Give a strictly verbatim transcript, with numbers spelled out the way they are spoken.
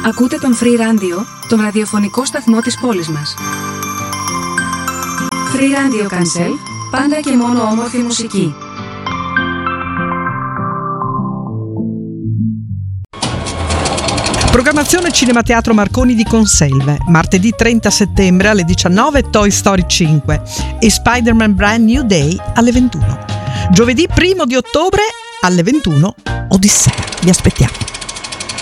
Ακούτε τον Free Radio, τον ραδιοφωνικό σταθμό της πόλης μας. Free Radio Cancel, πάντα και μόνο όμορφη μουσική. Programmazione Cinema Teatro Marconi di Conselve. Martedì trenta settembre alle diciannove Toy Story cinque e Spider-Man Brand New Day alle ventuno. Giovedì primo di ottobre alle ventuno Odissea. Vi aspettiamo.